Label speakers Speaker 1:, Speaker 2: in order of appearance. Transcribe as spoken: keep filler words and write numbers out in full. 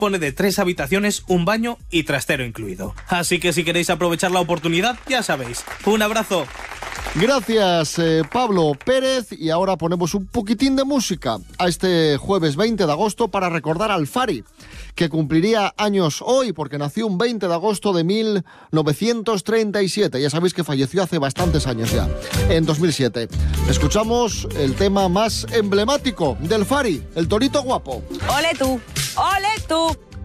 Speaker 1: pone de tres habitaciones, un baño y trastero incluido. Así que si queréis aprovechar la oportunidad, ya sabéis. Un abrazo.
Speaker 2: Gracias, eh, Pablo Pérez. Y ahora ponemos un poquitín de música a este jueves veinte de agosto para recordar al Fari, que cumpliría años hoy porque nació un veinte de agosto de mil novecientos treinta y siete. Ya sabéis que falleció hace bastantes años ya, en dos mil siete. Escuchamos el tema más emblemático del Fari, el Torito Guapo.
Speaker 3: ¡Ole tú! ¡Ole tú!